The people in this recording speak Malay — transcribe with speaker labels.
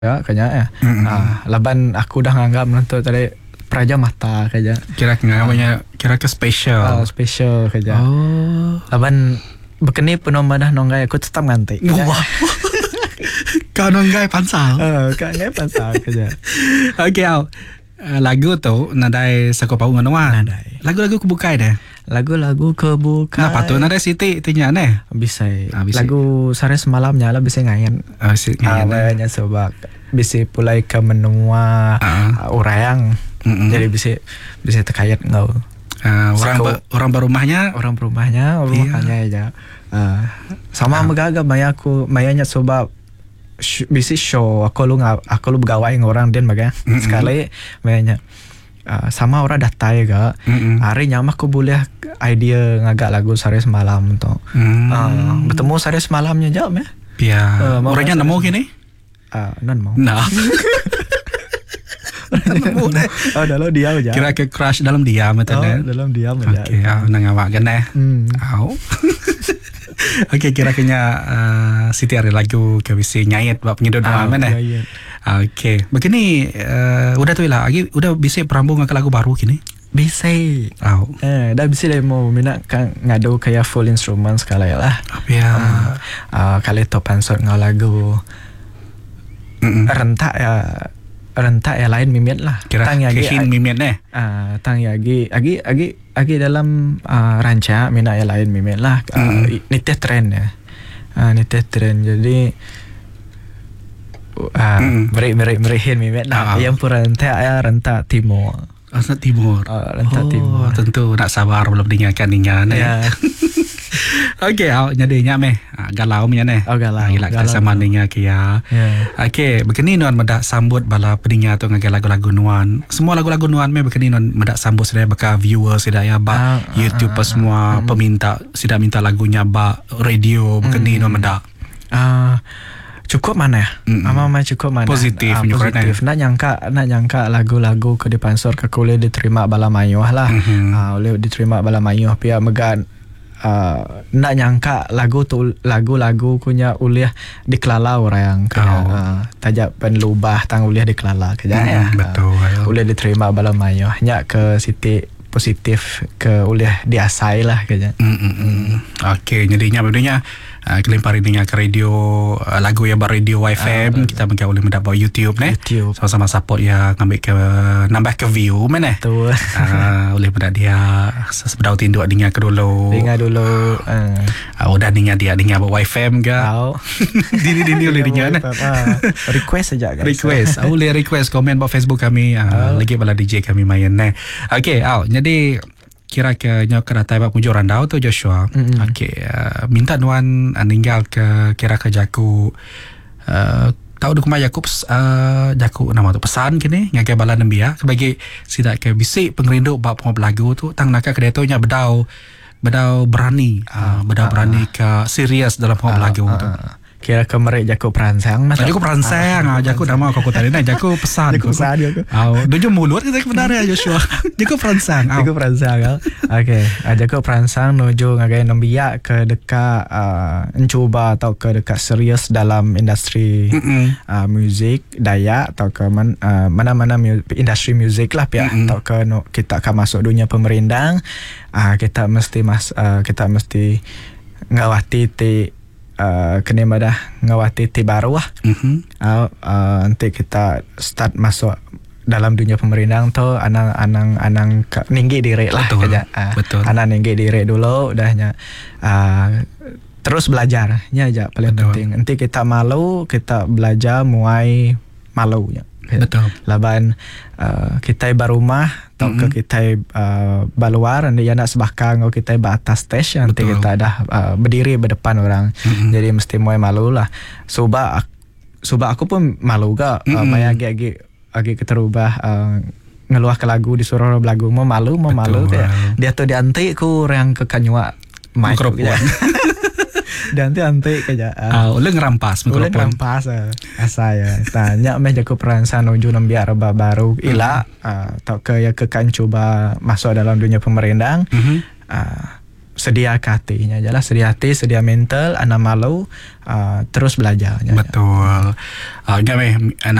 Speaker 1: ya kayaknya ya. Laban aku dah nganggap menentu tadi Praja Mata kayaknya.
Speaker 2: Kira namanya kira ke special.
Speaker 1: Special kayaknya. Laban bekeni penomba dah nonggai aku tetap nganti.
Speaker 2: Wah. Kau nonggai pansal.
Speaker 1: Kau nonggai pansal kayaknya.
Speaker 2: Okey, lagu tu nadai sakopau nganoan. Lagu-lagu kebukai deh.
Speaker 1: Lagu-lagu kebukai.
Speaker 2: Kenapa tu nadai Siti tinya neh?
Speaker 1: Bisa. Lagu Sare Semalamnya lah bisa ngayan. Ngayan sebab bisa pulai ke menua urayang. Jadi bisa terkait ngau. Orang berumahnya aja. Sama megaga mayanya sebab bisi show aku lu begawai dengan orang dan baga sekali mayanya sama orang datai ga hari nyamak aku boleh idea ngagak lagu Sare Semalam tu bertemu Sare Semalamnya jauh
Speaker 2: ya orangnya nemu gini
Speaker 1: non mau dalam diam aja
Speaker 2: kira ke crush dalam diam
Speaker 1: dalam diam aja
Speaker 2: okey nang awak kan Okey, kira-kira Siti ada lagu ke bisi nyayat buat penyedot mana? Okey, begini udah tu lah. Udah bisa perambung ke lagu baru kini?
Speaker 1: Bisa. Dah bisa dah mau minat kan ngadu kayak full instrument sekali lah.
Speaker 2: Ya.
Speaker 1: Kali topan sort ngau lagu. Rentak ya lain mimit lah.
Speaker 2: Kira kehin mimit neh.
Speaker 1: Tang agi dalam ranca mina ya lain mimit lah. Niteh trend ya. Niteh trend jadi merihin mimit lah. Yang pun rentak timur.
Speaker 2: Rentak timur.
Speaker 1: Rentak timur.
Speaker 2: Tentu nak sabar belum dengarkan ya. Okey, nyadinya galau punya neh.
Speaker 1: Galau.
Speaker 2: Gila sama dengan kia. Okey, begini nuan medak sambut bala pendengar tu ngagai lagu-lagu nuan. Semua lagu-lagu nuan begini nuan medak sambut sudah baka viewers sudah ya ba YouTube semua peminta sudah minta lagunya ba radio begini nuan medak.
Speaker 1: Cukup mana ya? Mama cukup mana?
Speaker 2: Positif.
Speaker 1: Nak nyangka lagu-lagu ke dipansor ke kuliah diterima bala mayuh lah. Oleh diterima bala mayuh pia megan nak nyangka lagu punya uliah dikelala orang tajak penlubah tang uliah dikelala kerja
Speaker 2: betul
Speaker 1: uliah diterima bala mayuh nyak ke Siti positif ke uliah diasai lah kerja.
Speaker 2: Okey, jadinya bedanya kelempar ini ke radio lagu yang radio YFM kita mungkin boleh mendapat YouTube sama-sama support ya ngambil ke nambah ke view mana
Speaker 1: tu
Speaker 2: boleh pada dia sebedau tinduk dengar ke dulu udah dengar buat YFM ke dini boleh dengar
Speaker 1: request saja guys
Speaker 2: boleh request komen buat Facebook kami lagi bala DJ kami main okey jadi kira ke nyok keratai bak punjuk randau tu Joshua. Okey, minta nuan ninggal ke kira ke jaku tahu dokumen Jakub jaku nama tu pesan kini ngagai bala nembia sebagai sidak ke bisik pengerinduk bab lagu tu tang nak kedai tu nya bedau berani berani ke serius dalam lagu tu.
Speaker 1: Kira ke merek Jaku peransang mas.
Speaker 2: Jaku peransang Jaku nama aku tadi nah Jaku pesan
Speaker 1: Jaku pesan aku.
Speaker 2: Dojo mulut kita sebenarnya Joshua. Jaku peransang.
Speaker 1: Jaku peransang. Okey, Jaku peransang nuju ngagai nombia ke dekat mencuba atau ke dekat serius dalam industri muzik Dayak atau ke mana-mana industri muzik lah pihak atau ke kita akan masuk dunia pemerintah. Kita mesti ngawati kena madah ngawati baru lah. Nanti kita start masuk dalam dunia pemerintahan tu anang ninggi diri lah
Speaker 2: betul.
Speaker 1: Anang ninggi diri dulu udahnya terus belajarnya aja paling penting. Nanti kita malu kita belajar mulai malunya.
Speaker 2: Betul.
Speaker 1: Laban kita barumah atau ke kita baluar nanti ya nak sebakang atau kita atas stage nanti kita dah berdiri berdepan orang. Jadi mesti mulai malu lah. Sebab aku pun malu gak maya agi keterubah ngeluah ke lagu disuruh lagu mau malu dia tu diantik ku orang ke kanyua mikrofon. Dan nanti kerja.
Speaker 2: Uleng rampas mikrofon.
Speaker 1: Uleng rampas saya. Tanya meh Jaku peransang nuju nambiar baru ila atau ke kan coba masuk dalam dunia pemerintahan. sedia hatinya aja lah, sedia hati, sedia mental, anak malu, terus belajar.
Speaker 2: Betul. Enggak